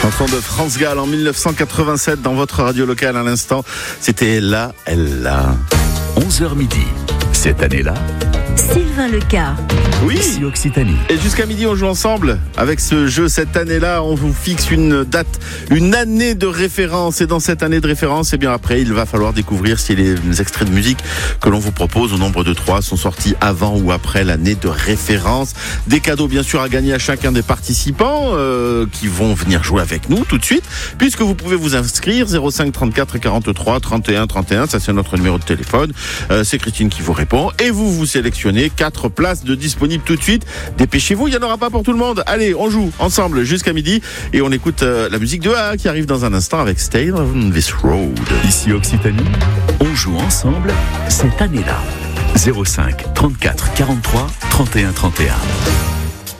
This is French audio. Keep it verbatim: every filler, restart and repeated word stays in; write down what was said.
Chanson de France Gall en mille neuf cent quatre-vingt-sept dans votre radio locale à l'instant. C'était Là, elle là. onze heures midi. Cette année-là, Sylvain Leca. Oui. ici Occitanie. Et jusqu'à midi, on joue ensemble avec ce jeu. Cette année-là, on vous fixe une date, une année de référence. Et dans cette année de référence, et bien après, il va falloir découvrir si les extraits de musique que l'on vous propose, au nombre de trois, sont sortis avant ou après l'année de référence. Des cadeaux, bien sûr, à gagner à chacun des participants euh, qui vont venir jouer avec nous tout de suite, puisque vous pouvez vous inscrire zéro cinq trente-quatre quarante-trois trente et un trente et un. Ça, c'est notre numéro de téléphone. Euh, c'est Christine qui vous répond. Et vous vous sélectionnez quatre places de disponibles tout de suite. Dépêchez-vous, il n'y en aura pas pour tout le monde. Allez, on joue ensemble jusqu'à midi et on écoute euh, la musique de A qui arrive dans un instant avec Stay on This Road. Ici Occitanie, on joue ensemble cette année-là. zéro cinq trente-quatre quarante-trois trente et un trente et un.